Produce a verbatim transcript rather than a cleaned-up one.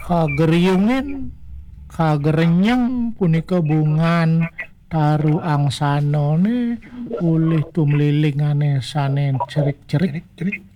Kageryungen kagerenyeng punika bungan taru angsanane ulih tumlilingane sanen cerik-cerik